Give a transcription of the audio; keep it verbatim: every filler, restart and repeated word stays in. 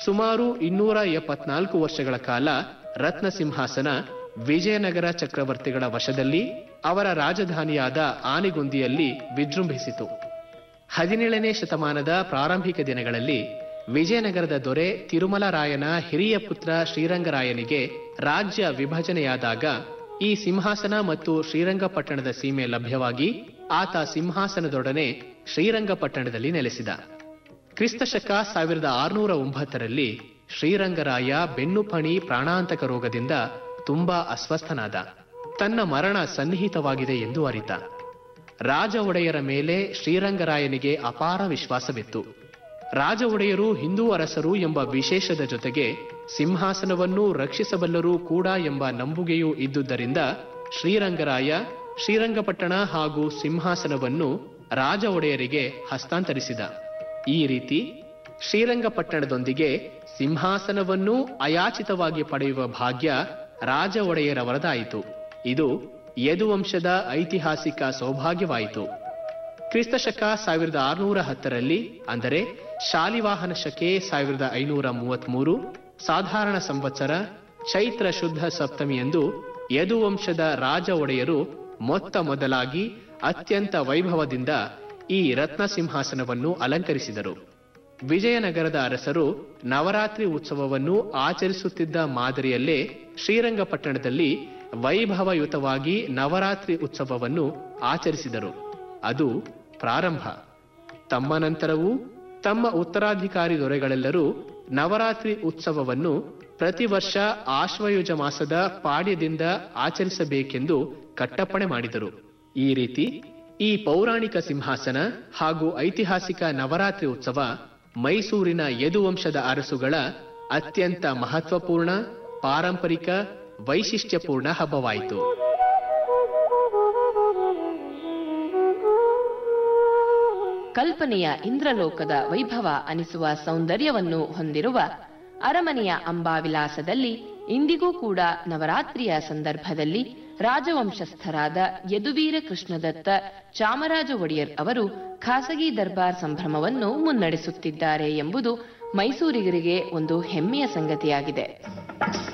ಸುಮಾರು ಇನ್ನೂರ ಎಪ್ಪತ್ನಾಲ್ಕು ವರ್ಷಗಳ ಕಾಲ ರತ್ನ ಸಿಂಹಾಸನ ವಿಜಯನಗರ ಚಕ್ರವರ್ತಿಗಳ ವಶದಲ್ಲಿ ಅವರ ರಾಜಧಾನಿಯಾದ ಆನೆಗೊಂದಿಯಲ್ಲಿ ವಿಜೃಂಭಿಸಿತು. ಹದಿನೇಳನೇ ಶತಮಾನದ ಪ್ರಾರಂಭಿಕ ದಿನಗಳಲ್ಲಿ ವಿಜಯನಗರದ ದೊರೆ ತಿರುಮಲರಾಯನ ಹಿರಿಯ ಪುತ್ರ ಶ್ರೀರಂಗರಾಯನಿಗೆ ರಾಜ್ಯ ವಿಭಜನೆಯಾದಾಗ ಈ ಸಿಂಹಾಸನ ಮತ್ತು ಶ್ರೀರಂಗಪಟ್ಟಣದ ಸೀಮೆ ಲಭ್ಯವಾಗಿ ಆತ ಸಿಂಹಾಸನದೊಡನೆ ಶ್ರೀರಂಗಪಟ್ಟಣದಲ್ಲಿ ನೆಲೆಸಿದ. ಕ್ರಿಸ್ತಶಕ ಸಾವಿರದ ಆರುನೂರ ಒಂಬತ್ತರಲ್ಲಿ ಶ್ರೀರಂಗರಾಯ ಬೆನ್ನುಪಣಿ ಪ್ರಾಣಾಂತಕ ರೋಗದಿಂದ ತುಂಬಾ ಅಸ್ವಸ್ಥನಾದ. ತನ್ನ ಮರಣ ಸನ್ನಿಹಿತವಾಗಿದೆ ಎಂದು ಅರಿತ. ರಾಜ ಒಡೆಯರ ಮೇಲೆ ಶ್ರೀರಂಗರಾಯನಿಗೆ ಅಪಾರ ವಿಶ್ವಾಸವಿತ್ತು. ರಾಜ ಒಡೆಯರು ಹಿಂದೂ ಅರಸರು ಎಂಬ ವಿಶೇಷದ ಜೊತೆಗೆ ಸಿಂಹಾಸನವನ್ನು ರಕ್ಷಿಸಬಲ್ಲರೂ ಕೂಡ ಎಂಬ ನಂಬುಗೆಯೂ ಇದ್ದುದರಿಂದ ಶ್ರೀರಂಗರಾಯ ಶ್ರೀರಂಗಪಟ್ಟಣ ಹಾಗೂ ಸಿಂಹಾಸನವನ್ನು ರಾಜ ಒಡೆಯರಿಗೆ ಹಸ್ತಾಂತರಿಸಿದ. ಈ ರೀತಿ ಶ್ರೀರಂಗಪಟ್ಟಣದೊಂದಿಗೆ ಸಿಂಹಾಸನವನ್ನೂ ಅಯಾಚಿತವಾಗಿ ಪಡೆಯುವ ಭಾಗ್ಯ ರಾಜ ಒಡೆಯರವರದಾಯಿತು. ಇದು ಯದುವಂಶದ ಐತಿಹಾಸಿಕ ಸೌಭಾಗ್ಯವಾಯಿತು. ಕ್ರಿಸ್ತಶಕ ಸಾವಿರದ ಆರುನೂರ ಹತ್ತರಲ್ಲಿ ಅಂದರೆ ಶಾಲಿವಾಹನ ಶಕೆ ಸಾವಿರದ ಐನೂರ ಮೂವತ್ಮೂರು ಸಾಧಾರಣ ಸಂವತ್ಸರ ಚೈತ್ರ ಶುದ್ಧ ಸಪ್ತಮಿಯಂದು ಯದುವಂಶದ ರಾಜ ಒಡೆಯರು ಮೊತ್ತ ಮೊದಲಾಗಿ ಅತ್ಯಂತ ವೈಭವದಿಂದ ಈ ರತ್ನ ಸಿಂಹಾಸನವನ್ನು ಅಲಂಕರಿಸಿದರು. ವಿಜಯನಗರದ ಅರಸರು ನವರಾತ್ರಿ ಉತ್ಸವವನ್ನು ಆಚರಿಸುತ್ತಿದ್ದ ಮಾದರಿಯಲ್ಲೇ ಶ್ರೀರಂಗಪಟ್ಟಣದಲ್ಲಿ ವೈಭವಯುತವಾಗಿ ನವರಾತ್ರಿ ಉತ್ಸವವನ್ನು ಆಚರಿಸಿದರು. ಅದು ಪ್ರಾರಂಭ. ತಮ್ಮ ನಂತರವೂ ತಮ್ಮ ಉತ್ತರಾಧಿಕಾರಿ ದೊರೆಗಳೆಲ್ಲರೂ ನವರಾತ್ರಿ ಉತ್ಸವವನ್ನು ಪ್ರತಿ ವರ್ಷ ಆಶ್ವಯುಜ ಮಾಸದ ಪಾಡ್ಯದಿಂದ ಆಚರಿಸಬೇಕೆಂದು ಕಟ್ಟಪ್ಪಣೆ ಮಾಡಿದರು. ಈ ರೀತಿ ಈ ಪೌರಾಣಿಕ ಸಿಂಹಾಸನ ಹಾಗೂ ಐತಿಹಾಸಿಕ ನವರಾತ್ರಿ ಉತ್ಸವ ಮೈಸೂರಿನ ಯದುವಂಶದ ಅರಸುಗಳ ಅತ್ಯಂತ ಮಹತ್ವಪೂರ್ಣ, ಪಾರಂಪರಿಕ, ವೈಶಿಷ್ಟ್ಯಪೂರ್ಣ ಹಬ್ಬವಾಯಿತು. ಕಲ್ಪನೆಯ ಇಂದ್ರಲೋಕದ ವೈಭವ ಅನಿಸುವ ಸೌಂದರ್ಯವನ್ನು ಹೊಂದಿರುವ ಅರಮನೆಯ ಅಂಬಾವಿಲಾಸದಲ್ಲಿ ಇಂದಿಗೂ ಕೂಡ ನವರಾತ್ರಿಯ ಸಂದರ್ಭದಲ್ಲಿ ರಾಜವಂಶಸ್ಥರಾದ ಯದುವೀರ ಕೃಷ್ಣದತ್ತ ಚಾಮರಾಜ ಒಡೆಯರ್ ಅವರು ಖಾಸಗಿ ದರ್ಬಾರ್ ಸಂಭ್ರಮವನ್ನು ಮುನ್ನಡೆಸುತ್ತಿದ್ದಾರೆ ಎಂಬುದು ಮೈಸೂರಿಗರಿಗೆ ಒಂದು ಹೆಮ್ಮೆಯ ಸಂಗತಿಯಾಗಿದೆ.